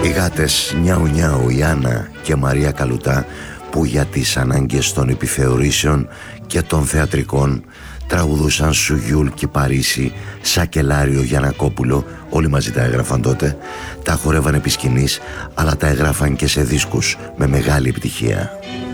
Οι γάτες Νιάου Νιάου, η Άννα και Μαρία Καλουτά, που για τις ανάγκες των επιθεωρήσεων και των θεατρικών τραγουδούσαν Σουγιούλ και Παρίσι, Σακελάριο, Γιαννακόπουλο, όλοι μαζί τα έγραφαν τότε, τα χορεύαν επί σκηνής, αλλά τα έγραφαν και σε δίσκους με μεγάλη επιτυχία.